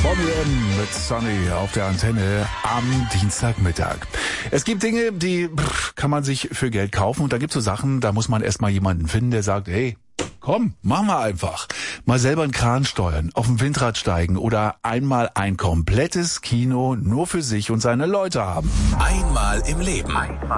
Bonnie M. mit Sunny auf der Antenne am Dienstagmittag. Es gibt Dinge, die kann man sich für Geld kaufen und da gibt es so Sachen, da muss man erstmal jemanden finden, der sagt, hey, komm, machen wir einfach. Mal selber einen Kran steuern, auf dem Windrad steigen oder einmal ein komplettes Kino nur für sich und seine Leute haben. Einmal im Leben.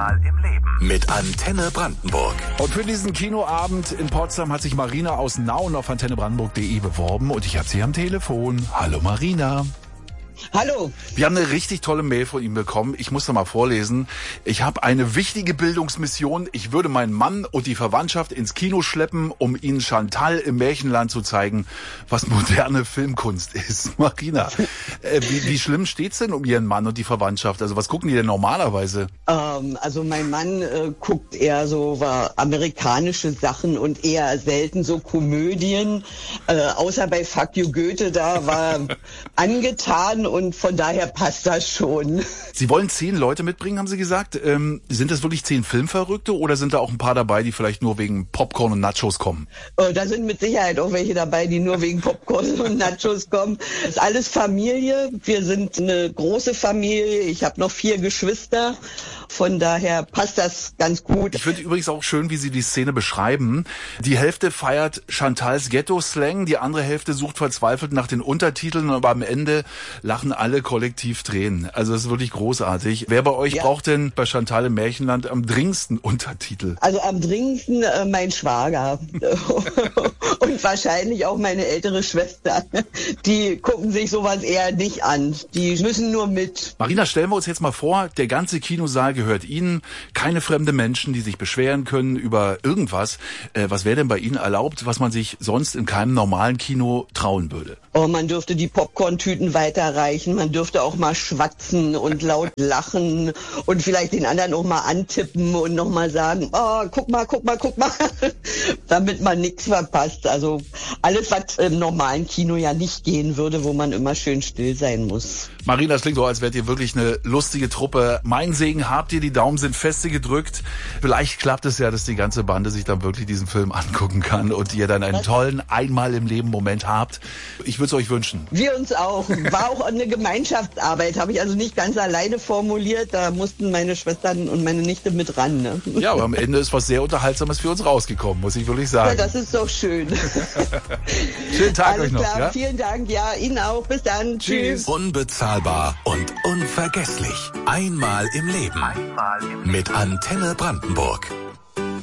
Mit Antenne Brandenburg. Und für diesen Kinoabend in Potsdam hat sich Marina aus Nauen auf antennebrandenburg.de beworben und ich habe sie am Telefon. Hallo Marina. Hallo. Wir haben eine richtig tolle Mail von ihm bekommen. Ich muss da mal vorlesen. Ich habe eine wichtige Bildungsmission. Ich würde meinen Mann und die Verwandtschaft ins Kino schleppen, um ihnen Chantal im Märchenland zu zeigen, was moderne Filmkunst ist. Marina, wie schlimm steht's denn um Ihren Mann und die Verwandtschaft? Also was gucken die denn normalerweise? Also mein Mann guckt eher so amerikanische Sachen und eher selten so Komödien. Außer bei Fuck You Goethe, da war angetan. Und von daher passt das schon. Sie wollen 10 Leute mitbringen, haben Sie gesagt. Sind das wirklich 10 Filmverrückte oder sind da auch ein paar dabei, die vielleicht nur wegen Popcorn und Nachos kommen? Da sind mit Sicherheit auch welche dabei, die nur wegen Popcorn und Nachos kommen. Das ist alles Familie. Wir sind eine große Familie. Ich habe noch 4 Geschwister. Von daher passt das ganz gut. Ich finde übrigens auch schön, wie Sie die Szene beschreiben. Die Hälfte feiert Chantals Ghetto-Slang, die andere Hälfte sucht verzweifelt nach den Untertiteln, aber am Ende lachen alle kollektiv Tränen. Also das ist wirklich großartig. Wer bei euch braucht denn bei Chantal im Märchenland am dringendsten Untertitel? Also am dringendsten mein Schwager und wahrscheinlich auch meine ältere Schwester. Die gucken sich sowas eher nicht an. Die müssen nur mit. Marina, stellen wir uns jetzt mal vor, der ganze Kinosaal gehört Ihnen. Keine fremde Menschen, die sich beschweren können über irgendwas. Was wäre denn bei Ihnen erlaubt, was man sich sonst in keinem normalen Kino trauen würde? Oh, man dürfte die Popcorn-Tüten weiterreichen, man dürfte auch mal schwatzen und laut lachen und vielleicht den anderen auch mal antippen und nochmal sagen, oh, guck mal, damit man nichts verpasst. Also alles, was im normalen Kino ja nicht gehen würde, wo man immer schön still sein muss. Marina, das klingt so, als wärt ihr wirklich eine lustige Truppe. Mein Segen habt ihr, die Daumen sind feste gedrückt. Vielleicht klappt es ja, dass die ganze Bande sich dann wirklich diesen Film angucken kann und ihr dann einen tollen Einmal-im-Leben-Moment habt. Ich würde es euch wünschen. Wir uns auch. War auch eine Gemeinschaftsarbeit, habe ich also nicht ganz alleine formuliert. Da mussten meine Schwestern und meine Nichte mit ran. Ne? Ja, aber am Ende ist was sehr Unterhaltsames für uns rausgekommen, muss ich wirklich sagen. Ja, das ist doch schön. Schönen Tag Alles euch noch. Klar, Ja? vielen Dank. Ja, Ihnen auch. Bis dann. Tschüss. Unbezahlbar und unvergesslich. Einmal im Leben. Mit Antenne Brandenburg.